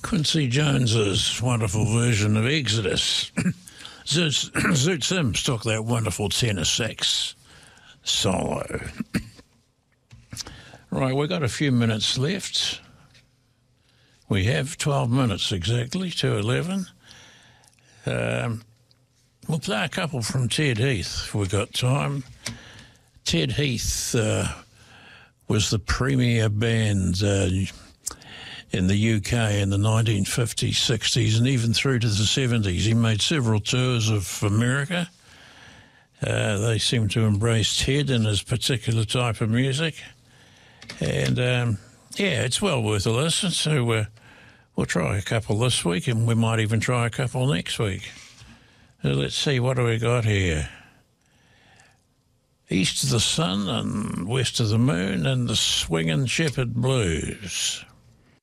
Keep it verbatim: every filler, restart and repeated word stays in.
Quincy Jones's wonderful version of Exodus. Zoot, Zoot Sims took that wonderful tenor sax solo. Right, we've got a few minutes left. We have twelve minutes exactly to eleven. Um, we'll play a couple from Ted Heath if we've got time. Ted Heath uh, was the premier band uh, in the U K in the nineteen fifties, sixties, and even through to the seventies. He made several tours of America. Uh, they seem to embrace Ted and his particular type of music. And, um, yeah, it's well worth a listen. So uh, we'll try a couple this week, and we might even try a couple next week. So let's see, what do we got here? East of the Sun and West of the Moon and the Swingin' Shepherd Blues.